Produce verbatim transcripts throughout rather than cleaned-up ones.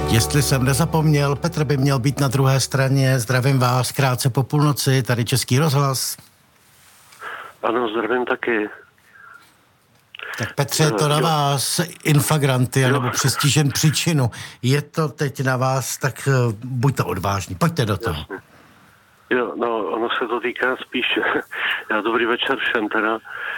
Jestli jsem nezapomněl, Petr by měl být na druhé straně. Zdravím vás krátce po půlnoci, tady Český rozhlas. Ano, zdravím taky. Tak Petře, je to na vás infagranty, anebo přistižen příčinu. Je to teď na vás, tak uh, buďte odvážní, pojďte do toho. Jasně. Jo, no, ono se to týká spíš, já dobrý večer všem teda,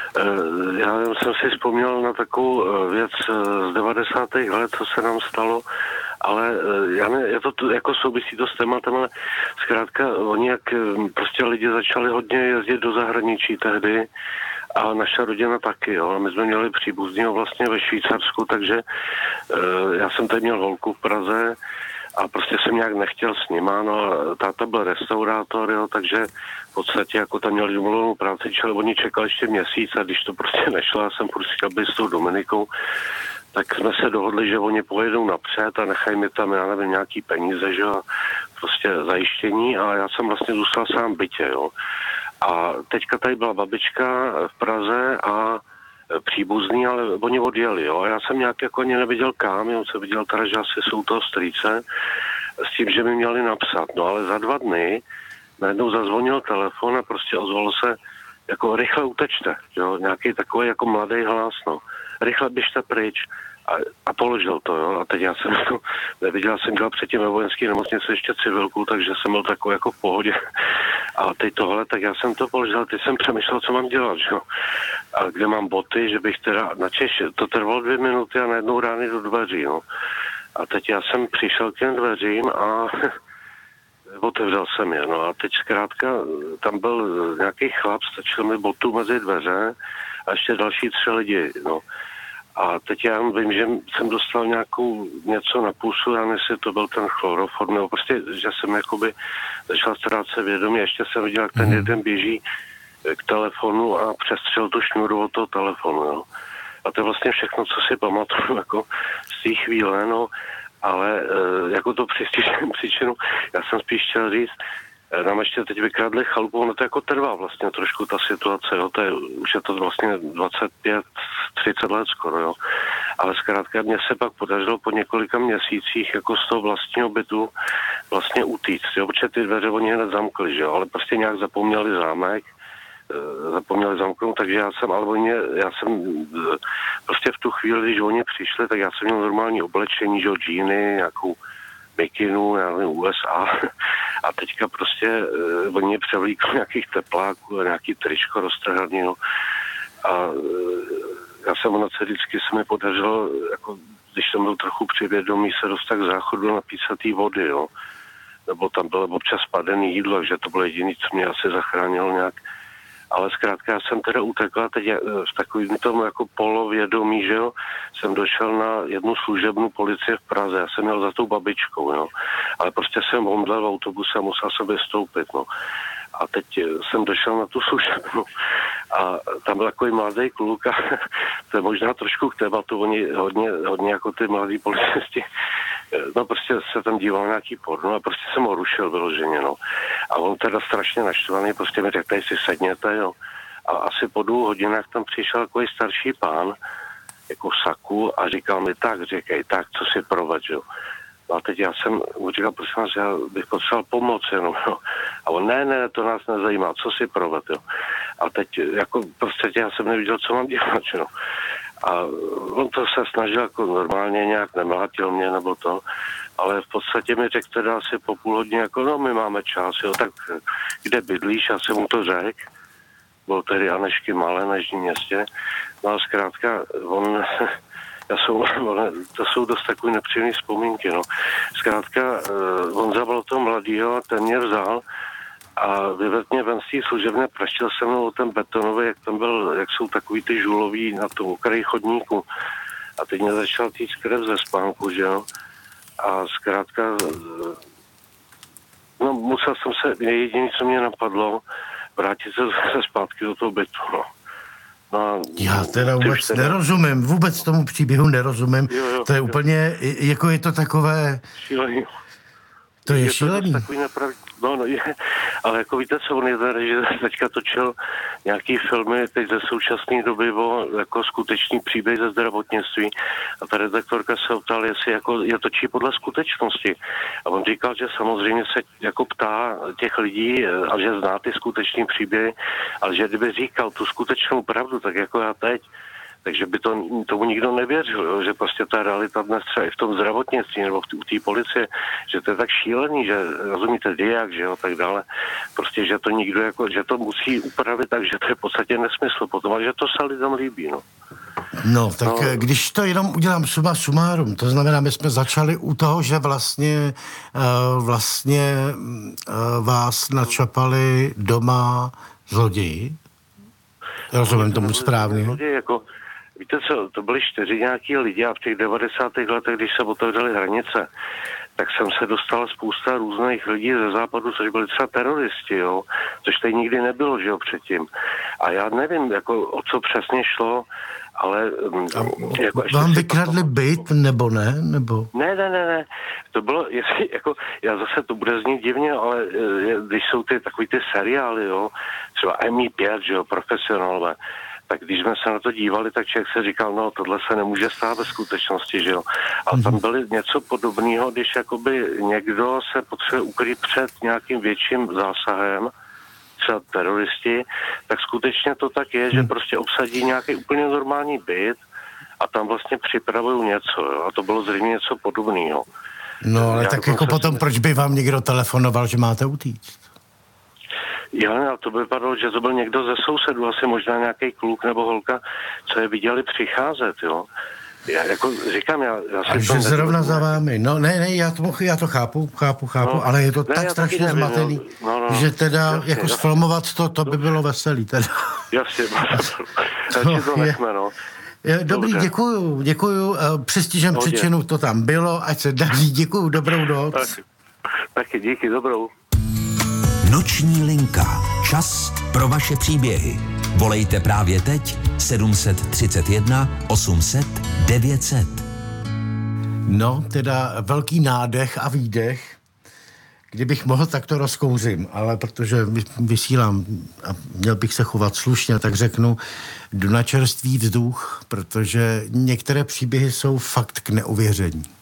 já jsem si vzpomněl na takovou věc z devadesátých let, co se nám stalo, ale já ne, je to tu, jako souvisí to s tématem, ale zkrátka oni jak prostě lidi začali hodně jezdit do zahraničí tehdy a naša rodina taky, jo, a my jsme měli příbuznýho vlastně ve Švýcarsku, takže já jsem tady měl holku v Praze, a prostě jsem nějak nechtěl s nima, no a táta byl restaurátor, jo, takže v podstatě jako tam měli domluvenou práci, čili oni čekali ještě měsíc a když to prostě nešlo, já jsem prostě chtěl být s tou Dominikou, tak jsme se dohodli, že oni pojedou napřed a nechají mi tam, já nevím, nějaký peníze, že a prostě zajištění a já jsem vlastně zůstal sám v bytě, jo. A teďka tady byla babička v Praze a příbuzný, ale oni odjeli, jo. A já jsem nějak jako ani neviděl kam, jenom jsem viděl teda, že asi jsou toho strýce, s tím, že mi měli napsat. No ale za dva dny najednou zazvonil telefon a prostě ozvalo se, jako rychle utečte, jo. Nějaký takový jako mladý hlas, no. Rychle běžte pryč. A, a položil to, jo. A teď já jsem to neviděl, jsem dělal předtím ve vojenské nemocnici ještě civilku, takže jsem byl takový jako v pohodě. A teď tohle, tak já jsem to položil, teď jsem přemýšlel, co mám dělat, jo. A kde mám boty, že bych teda, načež to trvalo dvě minuty a najednou rány do dveří, no. A teď já jsem přišel k těm dveřím a otevřel jsem je, no. A teď zkrátka tam byl nějaký chlap, stačil mi botu mezi dveře a ještě další tři lidi, no. A teď já vím, že jsem dostal nějakou něco na pusu, já nevím, jestli to byl ten chloroform, nebo prostě, že jsem jakoby začal ztrácet vědomí, ještě jsem viděl, jak ten mm. jeden běží k telefonu a přestřel tu šňůru od toho telefonu, jo. A to je vlastně všechno, co si pamatuju, jako z té chvíle, no, ale jako to příčinu, já jsem spíš chtěl říct, nám ještě teď vykradli chalupu, ono to jako trvá vlastně trošku ta situace, jo, to je, už je to vlastně dvacet pět třicet let skoro, jo, ale zkrátka mně se pak podařilo po několika měsících jako z toho vlastního bytu vlastně utíct, jo, protože ty dveře oni hned zamkli, že jo, ale prostě nějak zapomněli zámek, zapomněli zamknout, takže já jsem, ale oni, já jsem prostě v tu chvíli, když oni přišli, tak já jsem měl normální oblečení, že jo, džíny, nějakou mikinu, já nevím, U S A a teďka prostě uh, oni převlíkli nějakých tepláků, nějaký tričko roztrhaný, no. A uh, já jsem na se vždycky se mi podařilo, jako, když jsem byl trochu přivědomý, se dostat k záchodu napít se té vody, jo. Nebo tam bylo občas spadený jídlo, že to bylo jediné, co mě asi zachránilo nějak. Ale zkrátka já jsem teda utekl a teď v takovým tom jako polovědomí, že jo, jsem došel na jednu služebnu policie v Praze, já jsem měl za tou babičkou, jo, ale prostě jsem omdlel v autobuse a musel jsem vystoupit, no. A teď jsem došel na tu služebnu a tam byl takový mladý kluk a to je možná trošku k tématu, oni hodně, hodně jako ty mladí policisti, no prostě se tam díval nějaký porno a prostě jsem ho rušil vyloženě, no. A on teda strašně naštvaný, prostě mi řekl, tady si sedněte, jo. A asi po dvou hodinách tam přišel takový starší pán, jako v saku a říkal mi, tak říkej, tak, co si proved, jo. No a teď já jsem mu říkal, prosím vás, já bych potřeboval pomoc jenom, jo. A on, ne, ne, to nás nezajímá, co si proved, jo. A teď, jako prostě já jsem neviděl, co mám dělat, jo. A on to se snažil jako normálně nějak, nemlátil mě nebo to, ale v podstatě mi řekl teda asi po půl hodině, jako no my máme čas, jo, tak kde bydlíš, já jsem mu to řekl, byl tedy Anešky Malé na Jižním Městě, no a zkrátka on, já jsou, to jsou dost takové nepříjemné vzpomínky, no. Zkrátka on zavolal toho mladýho, ten mě vzal a vyvedl mě ven z té služebny, praštil se mnou o ten betonový, jak tam byl, jak jsou takový ty žulový na tom okraji chodníku. A teď mě začal týct krev ze spánku, že jo. A zkrátka, no musel jsem se, jediné, co mě napadlo, vrátit se zase zpátky do toho bytu, no. No, já teda vůbec teda... nerozumím, vůbec tomu příběhu nerozumím. Jo, jo, to je jo. úplně, jako je to takové... Šílený. To je, je šílený. To takový naprav... No, no, je. Ale jako víte co, on je ten režisér teďka točil nějaký filmy teď ze současné doby o jako skutečný příběh ze zdravotnictví a ta redaktorka se optala, jestli jako je točí podle skutečnosti. A on říkal, že samozřejmě se jako ptá těch lidí a že zná ty skutečný příběhy, ale že kdyby říkal tu skutečnou pravdu, tak jako já teď, takže by to, tomu nikdo nevěřil, jo? Že prostě ta realita dnes třeba i v tom zdravotnictví nebo v t- u té policie, že to je tak šílený, že rozumíte diak, že jo, tak dále. Prostě, že to nikdo jako, že to musí upravit tak, že to je v podstatě nesmysl potom, ale že to se lidem líbí, no. No, tak no. Když to jenom udělám suma sumárum, to znamená, my jsme začali u toho, že vlastně uh, vlastně uh, vás načapali doma zloději. Rozumím tomu správně. Zloději, jako víte co, to byli čtyři nějaký lidi a v těch devadesátých letech, když se otevřely hranice, tak jsem se dostal spousta různých lidí ze západu, což byli třeba teroristi, jo, což tady nikdy nebylo, že jo, předtím. A já nevím, jako o co přesně šlo, ale... A jako vám vykradli byt, nebo ne? Nebo... Ne, ne, ne, ne. To bylo, jestli, jako, já zase to bude znít divně, ale když jsou ty takový ty seriály, jo, třeba M I pět, že jo, profesionálové, tak když jsme se na to dívali, tak člověk se říkal, no tohle se nemůže stát ve skutečnosti, že jo. Ale tam byly něco podobného, když jakoby někdo se potřebuje ukryt před nějakým větším zásahem, třeba teroristi, tak skutečně to tak je, že prostě obsadí nějaký úplně normální byt a tam vlastně připravují něco, jo. A to bylo zřejmě něco podobného. No ale já tak jako potom, si... proč by vám někdo telefonoval, že máte utíct? Jo, ale to by vypadalo, že to byl někdo ze sousedů, asi možná nějaký kluk nebo holka, co je viděli přicházet, jo. Já jako říkám, já, já si a že zrovna za vámi, no ne, ne, já to, já to chápu, chápu, chápu, no, ale je to ne, tak strašně zmatený, no, no, že teda jasně, jako jasně. Sfilmovat to, to by bylo veselý teda. Jasně, takže to nechme, no. Dobrý, dobře. děkuju, děkuju, přestižem příčinu to tam bylo, ať se daří, děkuju, dobrou noc. Tak, taky díky, dobrou. Noční linka. Čas pro vaše příběhy. Volejte právě teď sedm set třicet jedna osm set devět set. No, teda velký nádech a výdech. Kdybych mohl, tak to rozkouřím, ale protože vysílám a měl bych se chovat slušně, tak řeknu, jdu na čerstvý vzduch, protože některé příběhy jsou fakt k neuvěření.